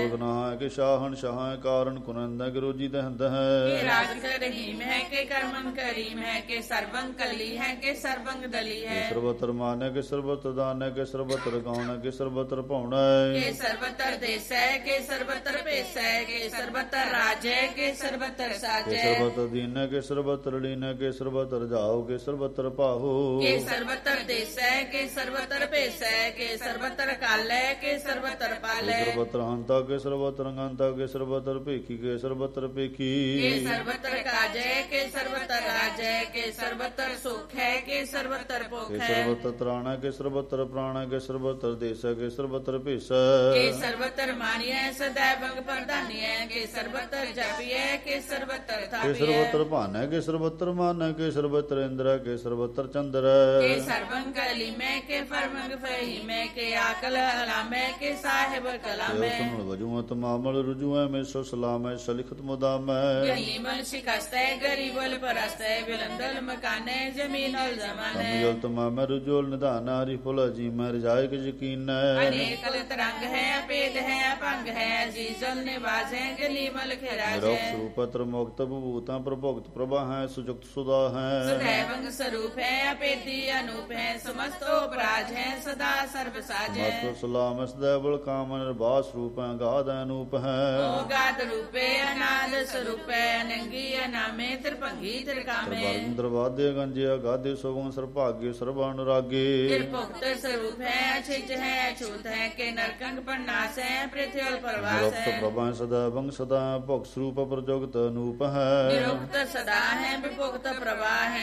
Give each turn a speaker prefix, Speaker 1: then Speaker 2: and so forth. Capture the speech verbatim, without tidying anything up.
Speaker 1: सुरगना है के शाहन शाह कारण कुनंद है के रोजी दहंद है
Speaker 2: के राज रहीम है के कर्मं करीम है के सर्वं कली है के सर्वंग दली है
Speaker 1: सर्वत्र मान है के सर्वत्र दान है के सर्वत्र गौण है के सर्वत्र पौण है
Speaker 2: के सर्वत्र देश है के सर्वत्र पेश है के सर्वत्र राज है के सर्वत्र साज
Speaker 1: के
Speaker 2: है
Speaker 1: सर्वत्र दीन है के सर्वत्र लीन है के सर्वत्र जाओ के सर्वत्र पाहो
Speaker 2: के सर्वत्र देश है के सर्वत्र पेश है के सर्वत्र काल है के सर्वत्र पाल
Speaker 1: के
Speaker 2: है
Speaker 1: सर्वत्र हंता के सर्वत्र अंगंता के सर्वत्र पेखी के सर्वत्र पेखी
Speaker 2: के सर्वत्र काज है के सर्वत्र राज है के सर्वत्र सुख है के सर्वत्र भोग
Speaker 1: के
Speaker 2: है
Speaker 1: सर्वत्र त्राण है के सर्वत्र प्राण है के सर्वत्र देश है के सर्वत्र पेश
Speaker 2: के
Speaker 1: है
Speaker 2: सर्वत्र मानी है सदैव भंग प्रधानी है के सर्वत्र जपी है के सर्वत्र
Speaker 1: के
Speaker 2: थापी है
Speaker 1: सर्वत्र भान है के सर्वत्र मान है के सर्वत्र इंद्र है के सर्वत्र चंद्र है
Speaker 2: के सर्वं कली में के फरमंग फही में के आकल अला में के साहिब कला में
Speaker 1: सुन वजुमत मामल रुजु है में सो सलाम है सलिखत मुदाम है
Speaker 2: गरीबल शिकस्त है गरीबल परस्त है बिलंदल मकाने जमीन और जमाने
Speaker 1: अमियल तमाम रुजुल निदान हरि फुल जी में रिजाए के यकीन है
Speaker 2: अनेक तरंग है अपेद है अपंग है जीजल निवाज है गलीमल खिराज
Speaker 1: निरोग
Speaker 2: है
Speaker 1: स्वरूपत्र मुक्त भूता प्रभुक्त प्रभा है सुजुक्त सुधा है
Speaker 2: सदैवंग स्वरूप है अपेदी अनूप है समस्त उपराज है सदा सर्वसाज है
Speaker 1: मत सलाम सदैवल काम निर्बास रूप है गाद अनूप है
Speaker 2: गाद रूपे अनाद स्वरूप है अनंगी अनामे त्रिभंगी त्रिकामे
Speaker 1: सर्वंद्र वाद्य गंजे गाद्य सोवं सर्वभाग्य सर्वानुरागे
Speaker 2: त्रिभुक्त स्वरूप है अछिज है अछूत है के नरकंग परनाश है पृथ्वी प्रवास
Speaker 1: निरुक्त
Speaker 2: है
Speaker 1: प्रभा सदा भंग सदा भोग स्वरूप प्रजोगत अनूप है
Speaker 2: निरुक्त सदा है विभुक्त प्रवाह है